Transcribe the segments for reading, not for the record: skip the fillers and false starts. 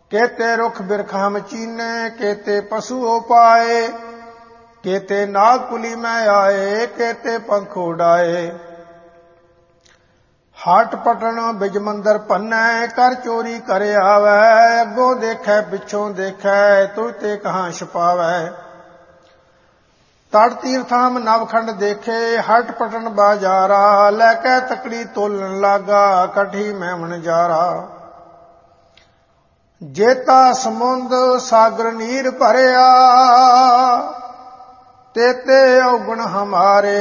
केते रुख बिरख हम चीने, केते पशु पाए, केते नाग कुली में आए, केते पंख उड़ाए। हाट पटन बिज मंदर भन्नै, कर चोरी कर आवै, अगों देखै पिछों देखै, तुझ ते कहाँ छुपावै। तड़ तीर्थाम नवखंड देखे, हट पटन बाजारा, लैकै तकड़ी तोलन लागा, कठी मैमन जारा। जेता समुंद सागर नीर भरिया, तेते औगुण हमारे,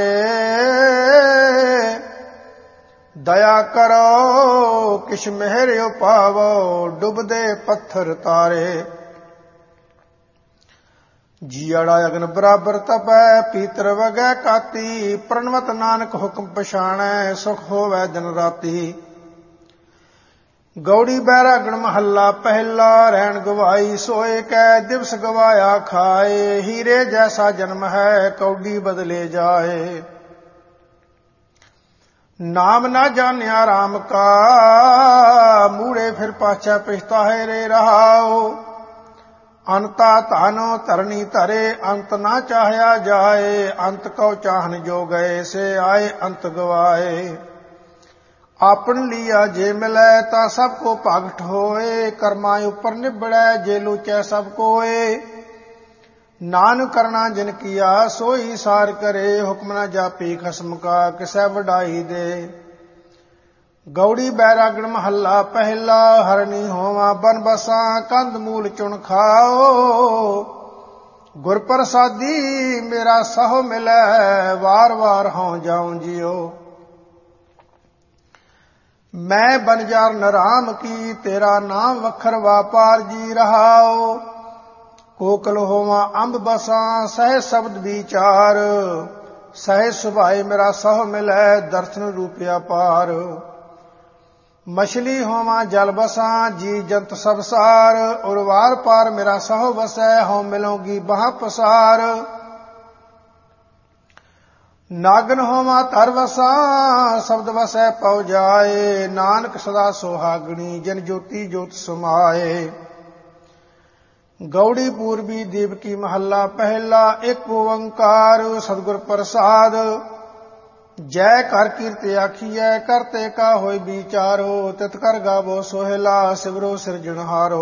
दया करो किश मेहर पावो, डुबदे पत्थर तारे। जीड़ा अगन बराबर तपै, पीतर वगै काती, प्रणवत नानक हुक्म पछाणै, सुख होवै दिन राती। गौड़ी बैरागण महला पहला, रहन गवाई सोए कै, दिवस गवाया खाए, हीरे जैसा जन्म है, कौडी बदले जाए। नाम ना जान्या राम का, मूड़े फिर पाछै पछताए रे रहाओ। अंता तानो तरनी तरे, अंत ना चाहया जाए, अंत को चाहन जो गए, से आए अंत गवाए। आपन लिया जे मिलै, ता सबको भागठ होए, कर्मा उपर निबड़ै, जे लूचै सब कोए। नानक करना जिन किया, सोई सार करे, हुक्म न जापी खसम का, किसै वडाई दे। गौड़ी बैरागण महला पहला, हरनी होवा बन बसा, कंद मूल चुन खाओ। गुर प्रसादी मेरा सहो मिलै, वार वार हों जाऊं जियो। मैं बनजार नराम की, तेरा नाम वखर वापार जी रहाओ। कोकल होवा अंब बसा, सह शब्द विचार, सह सुभाए मेरा सह मिलै, दर्शन रूपिया पार। मछली होवा जल बसा, जी जंत सब सार, उर्वार पार मेरा सहो बसै, हों मिलोगी बहा पसार। नागन होवा तर वसा, शब्द वसै पौ जाए, नानक सदा सोहागणी, जन ज्योति ज्योत समाए। गौड़ी पूर्वी देवकी महला पहला, एक ओंकार सतगुर प्रसाद। जय कर कीर्ति आखिए, करते का होय विचारो, तित कर गावो सोहेला, सिवरो सिरजनहारो।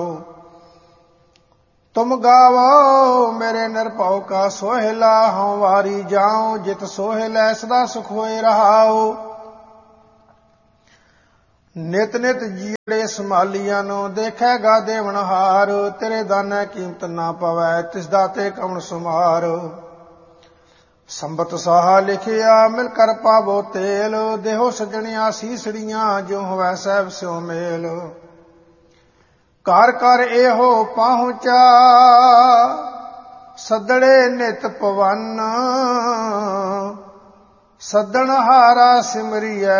तुम गावो मेरे निरभउ का सोहेला, हूँ वारी जाऊं, जित सोहेलै सदा सुख होए रहाओ। नित नित जीड़े संभालिया नो, देखेगा देवनहार, तेरे दाने कीमत ना पवै, तिस दाते कवण सुमार। संबत साहा लिखिया, मिल कर पावो तेल, देहो सजनिया सीसड़ियां, जो होवै सैब स्यो मेल। कार कर एहो पहुंचा, सदड़े नित पवन, सदन हारा सिमरिया,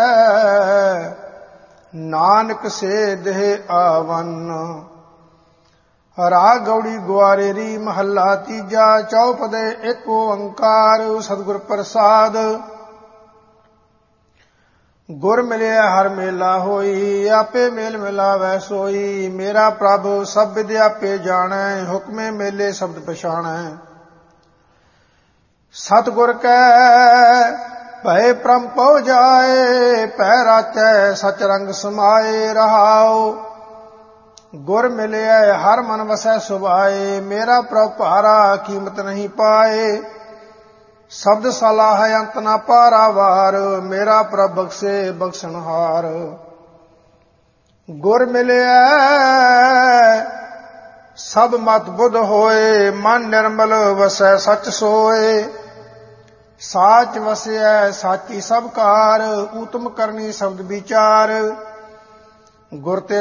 नानक से देह आवन। राग गौड़ी ग्वारेरी महला तीजा, चौपदे एक ओंकार, सतगुर प्रसाद। गुर मिलिया हर मेला होई, आपे मेल मिलावै सोई। मेरा प्रभु सब विद्यापे जानै, हुक्मे मेले शब्द पछाणै। सतगुर कै भय परम पौ जाए, पै राचै सच रंग समाए रहाओ। गुर मिलिया हर मन वसै सुभाए, मेरा प्रभु भारा कीमत नहीं पाए। शब्द सलाह अंत ना पारावार, मेरा प्रभु बख्शे बख्शनहार। गुर मिलिया सब मत बुध होए, मन निर्मल वसै सच सोए। साच वसै साची सब कार, उत्तम करनी शब्द विचार। गुर ते